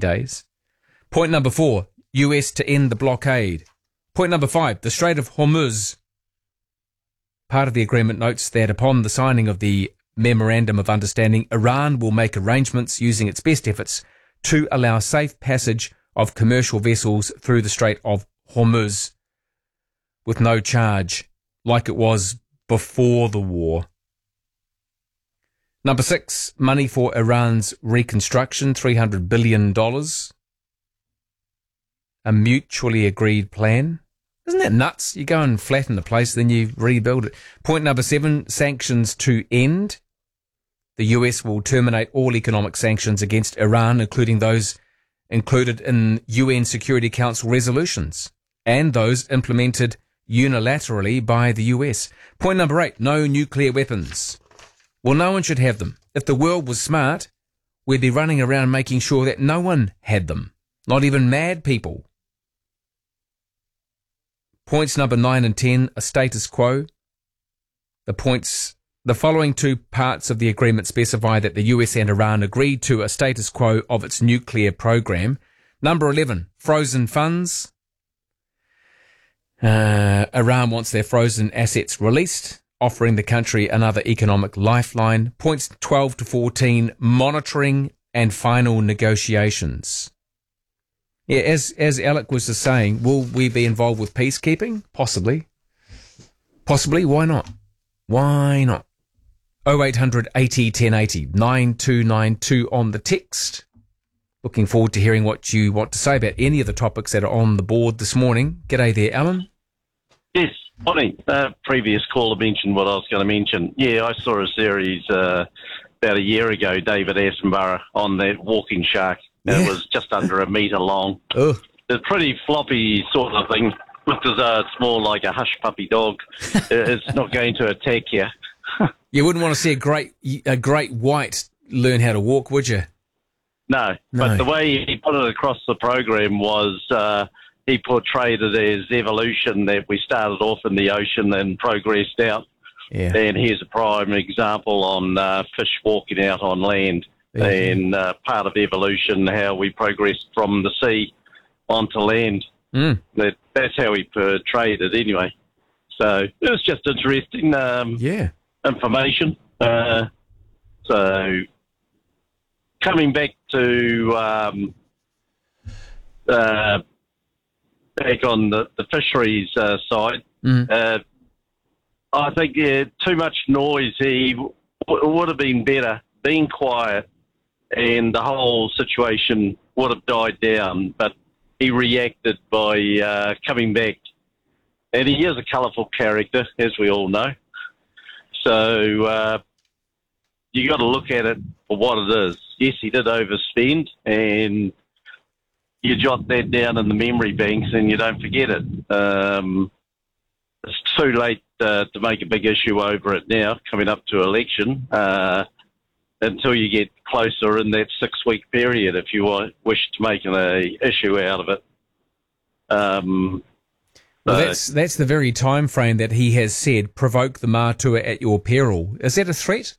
days. Point number 4, US to end the blockade. Point number 5, the Strait of Hormuz. Part of the agreement notes that upon the signing of the Memorandum of Understanding, Iran will make arrangements using its best efforts to allow safe passage of commercial vessels through the Strait of Hormuz with no charge, like it was before the war. Number 6, money for Iran's reconstruction, $300 billion. A mutually agreed plan. Isn't that nuts? You go and flatten the place, then you rebuild it. Point number 7, sanctions to end. The US will terminate all economic sanctions against Iran, including those included in UN Security Council resolutions and those implemented unilaterally by the US. Point number 8, no nuclear weapons. Well, no one should have them. If the world was smart, we'd be running around making sure that no one had them, not even mad people. Points number 9 and 10, a status quo. The following two parts of the agreement specify that the US and Iran agreed to a status quo of its nuclear program. Number 11, frozen funds. Iran wants their frozen assets released, offering the country another economic lifeline. Points 12 to 14, monitoring and final negotiations. Yeah, as Alec was just saying, will we be involved with peacekeeping? Possibly. Why not? 0800 80 1080 9292 on the text. Looking forward to hearing what you want to say about any of the topics that are on the board this morning. G'day there, Alan. Yes, morning. Previous caller mentioned what I was going to mention. Yeah, I saw a series about a year ago, David Attenborough, on that walking shark. Yeah. It was just under a metre long. Oh. It's a pretty floppy sort of thing. Looked as though it's more like a hush puppy dog. It's not going to attack you. You wouldn't want to see a great white learn how to walk, would you? No. But the way he put it across the program was he portrayed it as evolution, that we started off in the ocean and progressed out. Yeah. And here's a prime example on fish walking out on land. Yeah. And part of evolution, how we progressed from the sea onto land. That's how he portrayed it anyway. So it was just interesting information. So coming back to back on the fisheries side, I think too much noise. He would have been better being quiet, and the whole situation would have died down. But he reacted by coming back. And he is a colourful character, as we all know. So you got to look at it for what it is. Yes, he did overspend, and you jot that down in the memory banks and you don't forget it. It's too late to make a big issue over it now, coming up to election, until you get closer in that 6-week period, if you wish to make an issue out of it. Well, that's the very time frame that he has said, provoke the Matua at your peril. Is that a threat?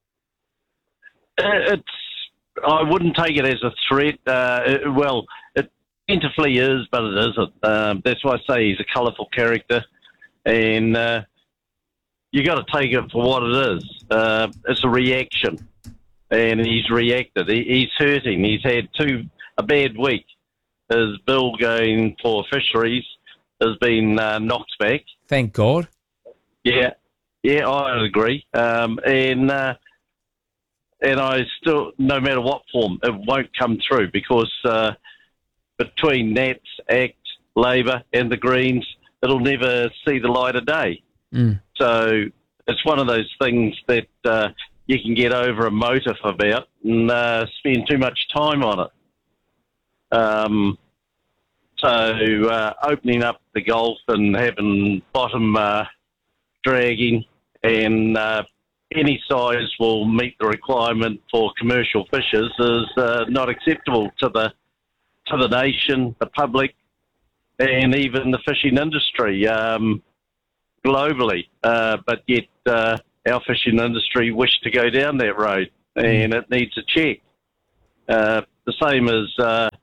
I wouldn't take it as a threat. It tentatively is, but it isn't. That's why I say he's a colourful character, and you got to take it for what it is. It's a reaction, and he's reacted. He's hurting. He's had a bad week. His bill going for fisheries has been knocked back. Thank God. Yeah, I agree. And I still, no matter what form, it won't come through because between Nats, ACT, Labor and the Greens, it'll never see the light of day. So it's one of those things that you can get over a motive about and spend too much time on it. So opening up the Gulf and having bottom dragging and any size will meet the requirement for commercial fishers is not acceptable to the nation, the public, and even the fishing industry globally. But yet our fishing industry wish to go down that road, and it needs a check. The same as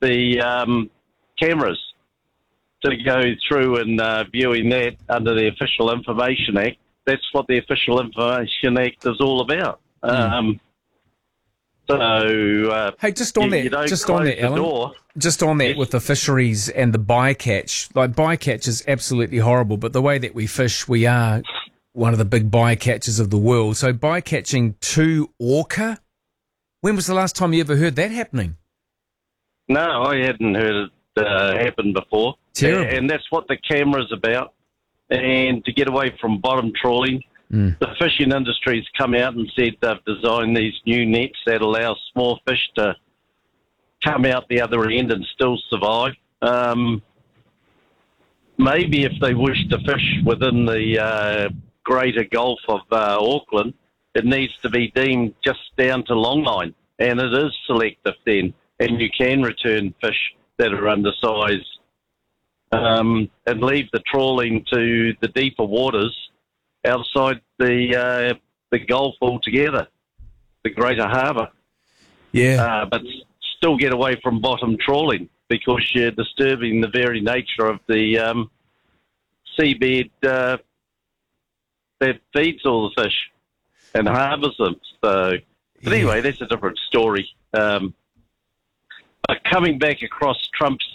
the cameras to go through and viewing that under the Official Information Act. That's what the Official Information Act is all about. Hey, just on that, Alan. Just on that, yes. With the fisheries and the bycatch, like bycatch is absolutely horrible, but the way that we fish, we are one of the big bycatchers of the world. So bycatching to orca, when was the last time you ever heard that happening? No, I hadn't heard it happen before. Terrible. And that's what the camera's about. And to get away from bottom trawling, the fishing industry's come out and said they've designed these new nets that allow small fish to come out the other end and still survive. Maybe if they wish to fish within the greater Gulf of Auckland, it needs to be deemed just down to longline, and it is selective then, and you can return fish that are undersized and leave the trawling to the deeper waters outside the Gulf altogether, the greater harbour. Yeah. But still get away from bottom trawling because you're disturbing the very nature of the seabed that feeds all the fish and harbours them. So, but anyway, that's a different story. But coming back across Trump's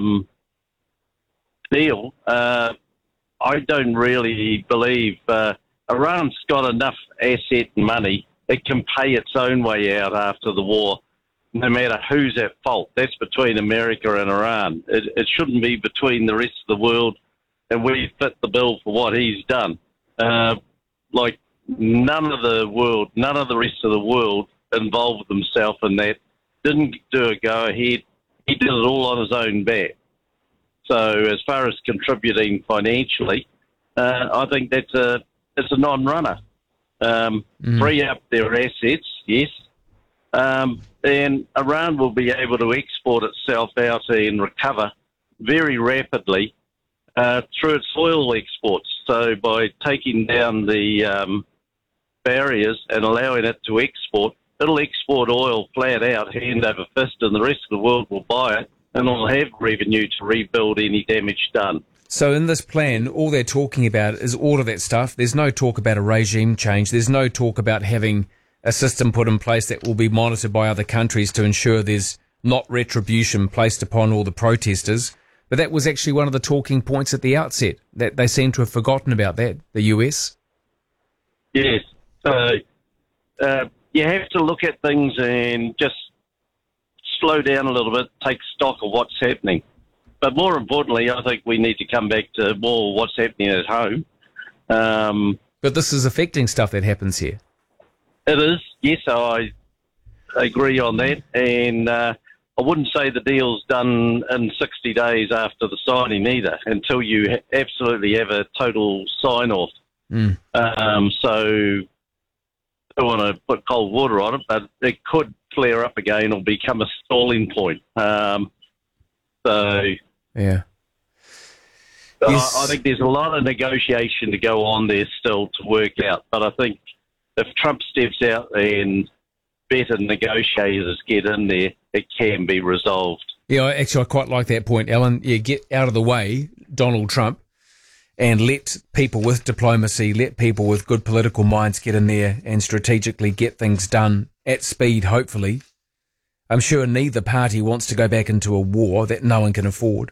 deal, I don't really believe Iran's got enough asset and money. It can pay its own way out after the war, no matter who's at fault. That's between America and Iran. It shouldn't be between the rest of the world, and we fit the bill for what he's done. Like none of the rest of the world involved themselves in that. Didn't do a go-ahead. He did it all on his own back. So as far as contributing financially, I think it's a non-runner. Free up their assets, yes. And Iran will be able to export itself out and recover very rapidly through its oil exports. So by taking down the barriers and allowing it to export, it'll export oil flat out, hand over fist, and the rest of the world will buy it, and it'll have revenue to rebuild any damage done. So in this plan, all they're talking about is all of that stuff. There's no talk about a regime change. There's no talk about having a system put in place that will be monitored by other countries to ensure there's not retribution placed upon all the protesters. But that was actually one of the talking points at the outset, that they seem to have forgotten about that, the US. Yes. So you have to look at things and just slow down a little bit, take stock of what's happening. But more importantly, I think we need to come back to more what's happening at home. But this is affecting stuff that happens here. It is, yes, I agree on that. And I wouldn't say the deal's done in 60 days after the signing either, until you absolutely have a total sign-off. So I don't want to put cold water on it, but it could flare up again or become a stalling point. Yeah. Yes. I think there's a lot of negotiation to go on there still to work out. But I think if Trump steps out and better negotiators get in there, it can be resolved. Yeah, actually, I quite like that point, Alan. Yeah, get out of the way, Donald Trump, and let people with diplomacy, let people with good political minds get in there and strategically get things done at speed, hopefully. I'm sure neither party wants to go back into a war that no one can afford.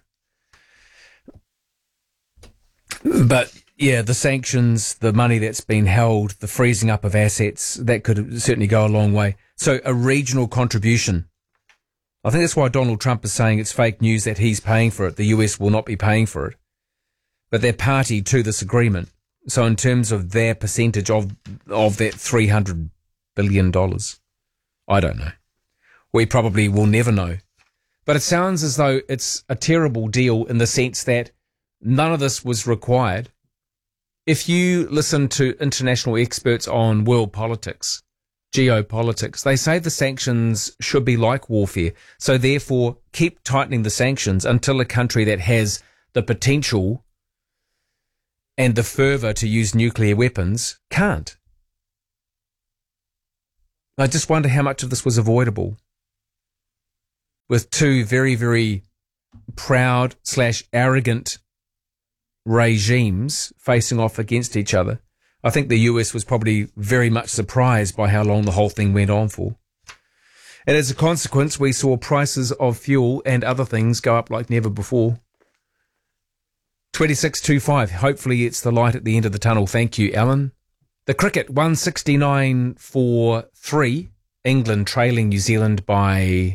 But, yeah, the sanctions, the money that's been held, the freezing up of assets, that could certainly go a long way. So a regional contribution. I think that's why Donald Trump is saying it's fake news that he's paying for it. The US will not be paying for it. But they're party to this agreement. So in terms of their percentage of that $300 billion, I don't know. We probably will never know. But it sounds as though it's a terrible deal in the sense that none of this was required. If you listen to international experts on world politics, geopolitics, they say the sanctions should be like warfare. So therefore, keep tightening the sanctions until a country that has the potential and the fervour to use nuclear weapons can't. I just wonder how much of this was avoidable. with two very, very proud / arrogant regimes facing off against each other. I think the US was probably very much surprised by how long the whole thing went on for. And as a consequence, we saw prices of fuel and other things go up like never before. 26.25. Hopefully it's the light at the end of the tunnel. Thank you, Alan. The cricket, 169 for 3. England trailing New Zealand by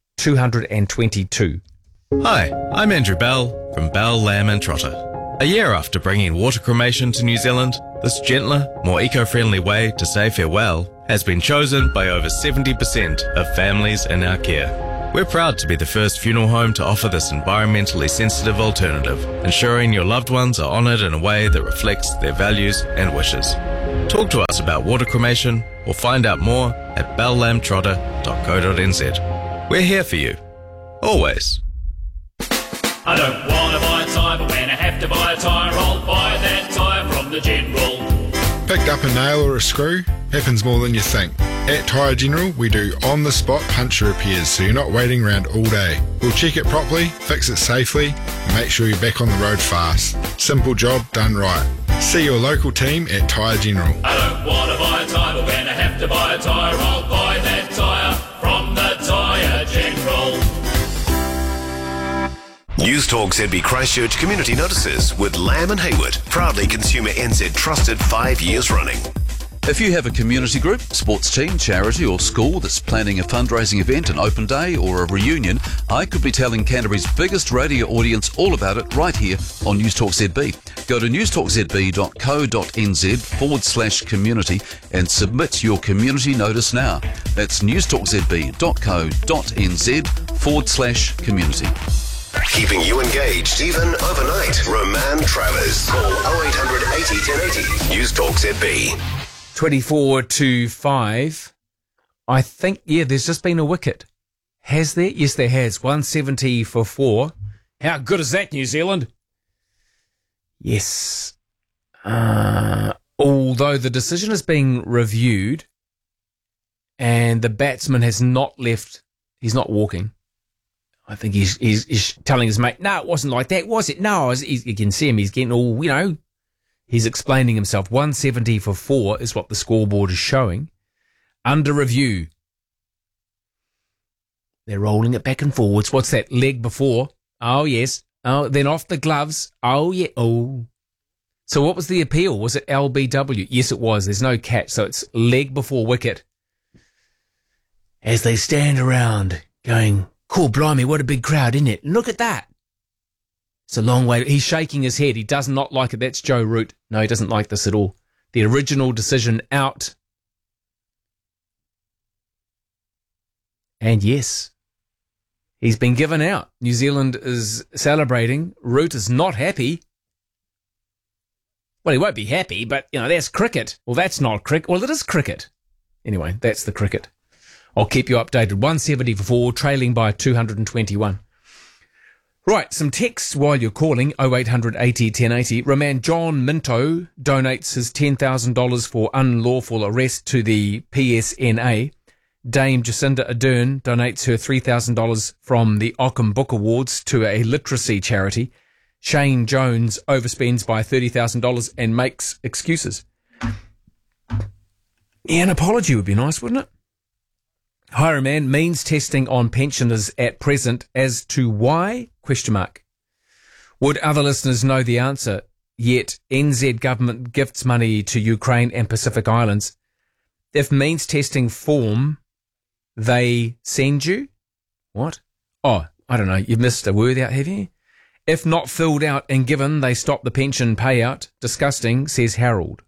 222. Hi, I'm Andrew Bell from Bell, Lamb and Trotter. A year after bringing water cremation to New Zealand, this gentler, more eco-friendly way to say farewell has been chosen by over 70% of families in our care. We're proud to be the first funeral home to offer this environmentally sensitive alternative, ensuring your loved ones are honoured in a way that reflects their values and wishes. Talk to us about water cremation or find out more at bellambtrotter.co.nz. We're here for you. Always. I don't want to buy a tyre, but when I have to buy a tyre, I'll buy that tyre from the General. Picked up a nail or a screw? Happens more than you think. At Tyre General, we do on-the-spot puncture repairs, so you're not waiting around all day. We'll check it properly, fix it safely, and make sure you're back on the road fast. Simple job done right. See your local team at Tyre General. I don't want to buy a tyre, but when I have to buy a tyre, I'll buy that tyre from the Tyre General. News Talk ZB Christchurch Community Notices with Lamb and Hayward, proudly Consumer NZ trusted 5 years running. If you have a community group, sports team, charity or school that's planning a fundraising event, an open day or a reunion, I could be telling Canterbury's biggest radio audience all about it right here on News Talk ZB. Go to newstalkzb.co.nz/community and submit your community notice now. That's newstalkzb.co.nz/community. Keeping you engaged even overnight. Roman Travers. Call 0800 80 1080. News Talk ZB. 24-5. I think, there's just been a wicket. Has there? Yes, there has. 170 for 4. How good is that, New Zealand? Yes. Although the decision is being reviewed and the batsman has not left, he's not walking. I think he's telling his mate, no, it wasn't like that, was it? No, you can see him, he's getting all, he's explaining himself. 170 for 4 is what the scoreboard is showing. Under review. They're rolling it back and forwards. What's that? Leg before. Oh, yes. Oh, then off the gloves. Oh, yeah. Oh. So what was the appeal? Was it LBW? Yes, it was. There's no catch. So it's leg before wicket. As they stand around going, cool, blimey, what a big crowd, isn't it? Look at that. It's a long way. He's shaking his head. He does not like it. That's Joe Root. No, he doesn't like this at all. The original decision out. And yes, he's been given out. New Zealand is celebrating. Root is not happy. Well, he won't be happy, but, that's cricket. Well, that's not cricket. Well, it is cricket. Anyway, that's the cricket. I'll keep you updated. 170 for 4, trailing by 221. Right, some texts while you're calling, 0800 80 1080. Roman John Minto donates his $10,000 for unlawful arrest to the PSNA. Dame Jacinda Ardern donates her $3,000 from the Ockham Book Awards to a literacy charity. Shane Jones overspends by $30,000 and makes excuses. Yeah, an apology would be nice, wouldn't it? Hi, Roman. Means testing on pensioners at present as to why? ? Would other listeners know the answer? Yet NZ government gifts money to Ukraine and Pacific Islands. If means testing form, they send you? What? Oh, I don't know. You've missed a word out, have you? If not filled out and given, they stop the pension payout. Disgusting, says Harold.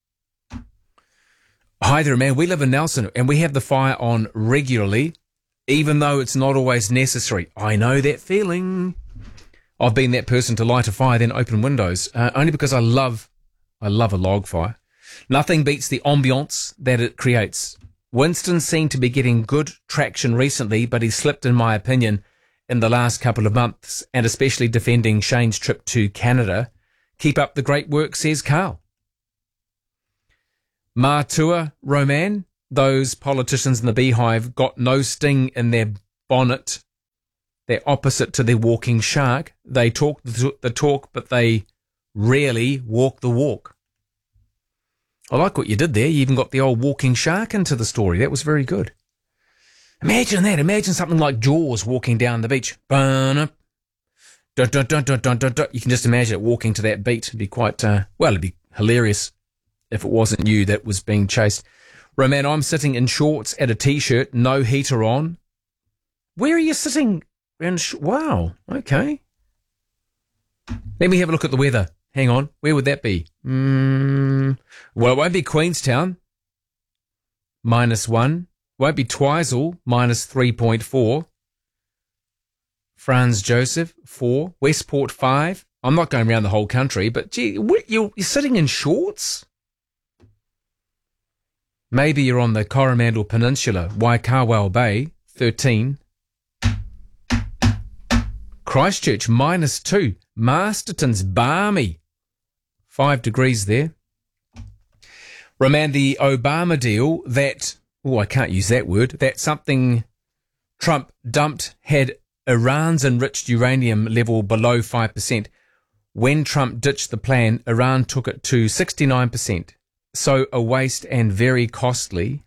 Hi there, man. We live in Nelson and we have the fire on regularly, even though it's not always necessary. I know that feeling. I've been that person to light a fire, then open windows, only because I love a log fire. Nothing beats the ambience that it creates. Winston seemed to be getting good traction recently, but he slipped, in my opinion, in the last couple of months, and especially defending Shane's trip to Canada. Keep up the great work, says Carl. Matua, Roman, those politicians in the beehive got no sting in their bonnet They're opposite to the walking shark. They talk the talk, but they rarely walk the walk. I like what you did there. You even got the old walking shark into the story. That was very good. Imagine that. Imagine something like Jaws walking down the beach. Burn-up. Dun, dun, dun, dun, dun, dun, dun. You can just imagine it walking to that beat. It'd be quite, it'd be hilarious if it wasn't you that was being chased. Roman, I'm sitting in shorts at a T-shirt, no heater on. Where are you sitting? Wow, okay. Let me have a look at the weather. Hang on, where would that be? Well, it won't be Queenstown, -1. Won't be Twizel, -3.4. Franz Joseph, 4. Westport, 5. I'm not going around the whole country, but gee, you're sitting in shorts? Maybe you're on the Coromandel Peninsula, Waikawao Bay, 13. Christchurch, -2. Masterton's balmy, 5 degrees there. Roman, the Obama deal that, I can't use that word, that something Trump dumped had Iran's enriched uranium level below 5%. When Trump ditched the plan, Iran took it to 69%. So a waste and very costly.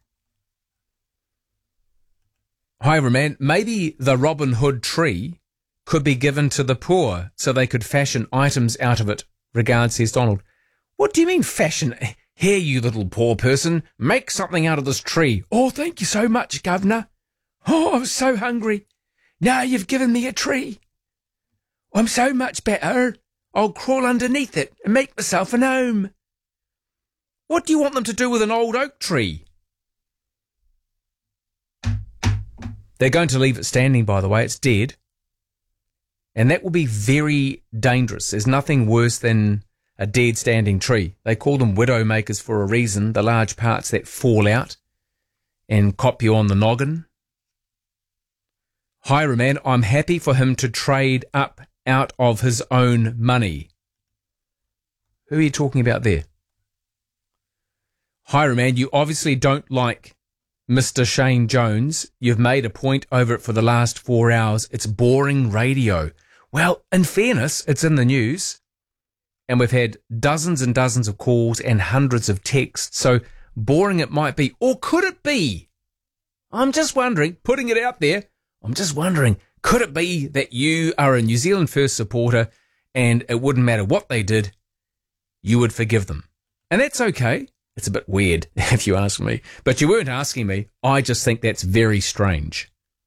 Hi, Roman. Maybe the Robin Hood tree could be given to the poor so they could fashion items out of it. Regards, says Donald. What do you mean fashion? Here, you little poor person, make something out of this tree. Oh, thank you so much, Governor. Oh, I'm so hungry. Now you've given me a tree. I'm so much better. I'll crawl underneath it and make myself an home. What do you want them to do with an old oak tree? They're going to leave it standing, by the way. It's dead. And that will be very dangerous. There's nothing worse than a dead standing tree. They call them widow makers for a reason, the large parts that fall out and cop you on the noggin. Hi, Roman, I'm happy for him to trade up out of his own money. Who are you talking about there? Hi, Roman, you obviously don't like Mr. Shane Jones. You've made a point over it for the last 4 hours. It's boring radio. Well, in fairness, it's in the news. And we've had dozens and dozens of calls and hundreds of texts. So boring it might be. Or could it be? I'm just wondering, putting it out there, I'm just wondering, could it be that you are a New Zealand First supporter and it wouldn't matter what they did, you would forgive them? And that's okay. It's a bit weird, if you ask me. But you weren't asking me. I just think that's very strange.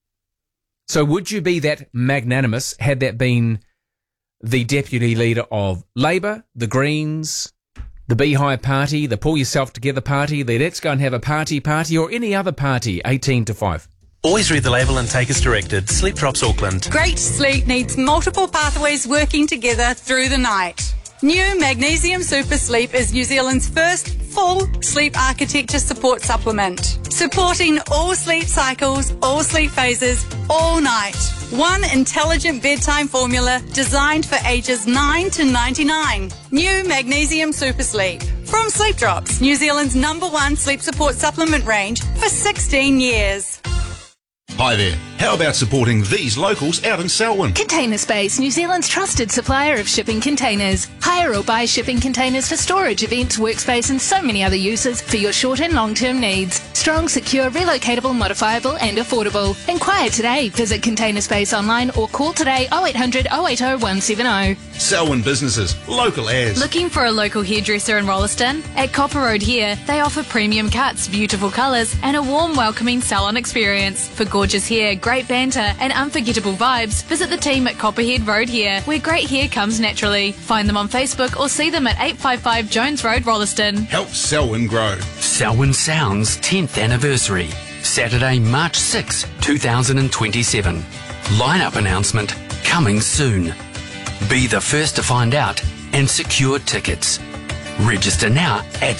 So would you be that magnanimous had that been the deputy leader of Labour, the Greens, the Beehive Party, the Pull Yourself Together Party, the Let's Go and Have a Party, or any other party, 18 to 5? Always read the label and take as directed. Sleep Drops Auckland. Great sleep needs multiple pathways working together through the night. New Magnesium Super Sleep is New Zealand's first full sleep architecture support supplement, supporting all sleep cycles, all sleep phases, all night. One intelligent bedtime formula designed for ages 9 to 99. New Magnesium Super Sleep. From Sleep Drops, New Zealand's #1 sleep support supplement range for 16 years. Hi there. How about supporting these locals out in Selwyn? Container Space, New Zealand's trusted supplier of shipping containers. Hire or buy shipping containers for storage, events, workspace and so many other uses for your short and long-term needs. Strong, secure, relocatable, modifiable and affordable. Inquire today. Visit Container Space online or call today 0800 080 170. Selwyn businesses, local as. Looking for a local hairdresser in Rolleston? At Copper Road Hair, they offer premium cuts, beautiful colours and a warm, welcoming salon experience. For gorgeous hair, great banter and unforgettable vibes, visit the team at Copperhead Road Hair, where great hair comes naturally. Find them on Facebook or see them at 855 Jones Road, Rolleston. Help Selwyn grow. Selwyn Sounds 10th anniversary, Saturday, March 6, 2027. Lineup announcement coming soon. Be the first to find out and secure tickets. Register now at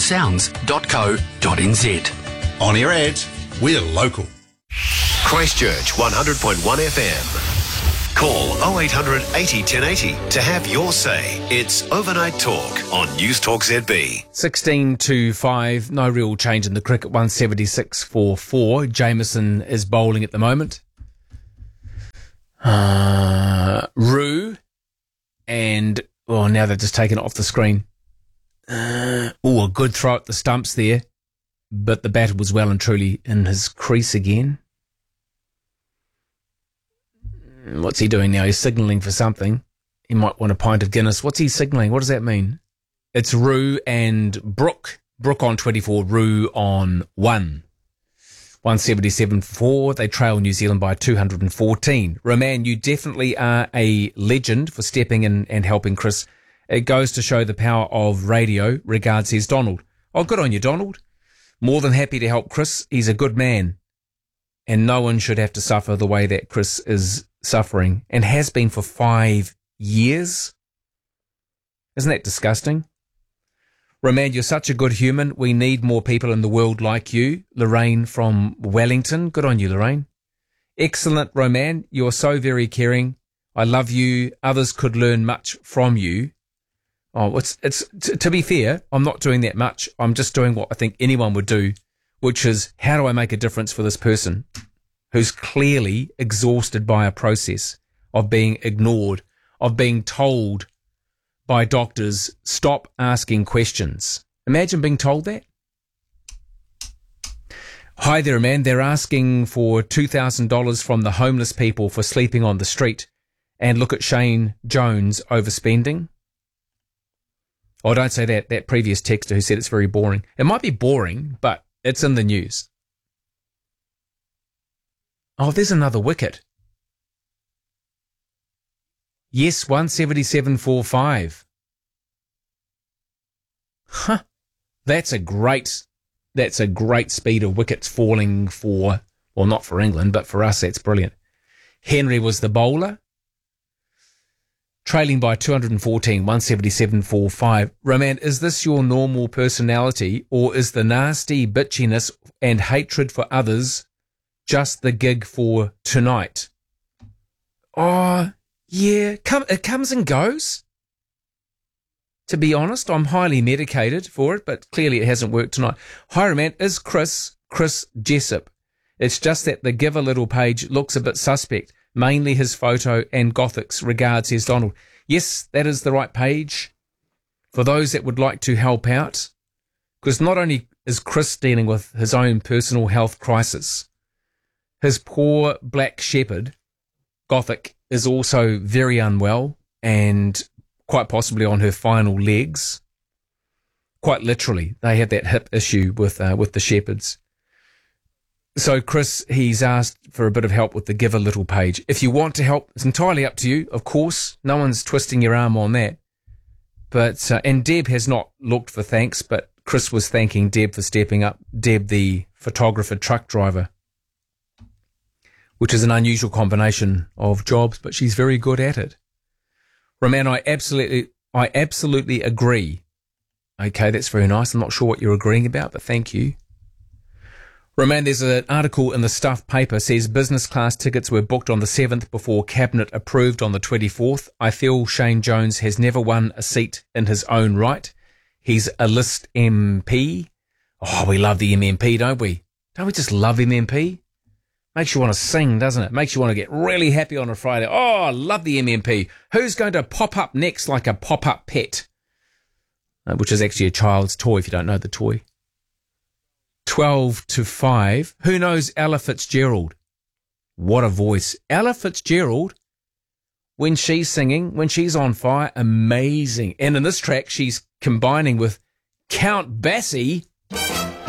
selwynsounds.co.nz. On air ads, we're local. Christchurch 100.1 FM. Call 0800 80 1080 to have your say. It's Overnight Talk on News Talk ZB. 16 to 5. No real change in the cricket. 176 for 4. Jameson is bowling at the moment. Roo and, now they've just taken it off the screen. A good throw at the stumps there, but the batter was well and truly in his crease again. What's he doing now? He's signalling for something. He might want a pint of Guinness. What's he signalling? What does that mean? It's Roo and Brooke. Brooke on 24, Roo on 1. 177 for 4. They trail New Zealand by 214. Roman, you definitely are a legend for stepping in and helping Chris. It goes to show the power of radio. Regards, says Donald. Oh, good on you, Donald. More than happy to help Chris. He's a good man. And no one should have to suffer the way that Chris is suffering and has been for 5 years. Isn't that disgusting? Roman, you're such a good human. We need more people in the world like you. Lorraine from Wellington. Good on you, Lorraine. Excellent, Roman. You're so very caring. I love you. Others could learn much from you. To be fair, I'm not doing that much. I'm just doing what I think anyone would do, which is, how do I make a difference for this person who's clearly exhausted by a process of being ignored, of being told by doctors, stop asking questions. Imagine being told that. Hi there, man. They're asking for $2,000 from the homeless people for sleeping on the street. And look at Shane Jones overspending. Oh, don't say that. That previous texter who said it's very boring. It might be boring, but it's in the news. Oh, there's another wicket. Yes, 177.45. Huh. That's a great speed of wickets falling for, well, not for England, but for us, that's brilliant. Henry was the bowler. Trailing by 214, 177.45. Roman, is this your normal personality, or is the nasty bitchiness and hatred for others just the gig for tonight? Oh, yeah, it comes and goes. To be honest, I'm highly medicated for it, but clearly it hasn't worked tonight. Hi, Roman, is Chris Jessup? It's just that the Give a Little page looks a bit suspect. Mainly his photo and Gothics. Regards, says Donald. Yes, that is the right page. For those that would like to help out, because not only is Chris dealing with his own personal health crisis, his poor black shepherd, Gothic, is also very unwell and quite possibly on her final legs. Quite literally, they had that hip issue with the shepherds. So Chris, he's asked for a bit of help with the Give a Little page. If you want to help, it's entirely up to you. Of course, no one's twisting your arm on that. But and Deb has not looked for thanks, but Chris was thanking Deb for stepping up. Deb, the photographer, truck driver, which is an unusual combination of jobs, but she's very good at it. Roman, I absolutely agree. Okay, that's very nice. I'm not sure what you're agreeing about, but thank you. Roman, there's an article in the Stuff paper says business class tickets were booked on the 7th before Cabinet approved on the 24th. I feel Shane Jones has never won a seat in his own right. He's a list MP. Oh, we love the MMP, don't we? Don't we just love MMP? Makes you want to sing, doesn't it? Makes you want to get really happy on a Friday. Oh, I love the MMP. Who's going to pop up next like a pop-up pet? Which is actually a child's toy if you don't know the toy. 12-5. Who knows Ella Fitzgerald? What a voice. Ella Fitzgerald, when she's singing, when she's on fire, amazing. And in this track, she's combining with Count Basie.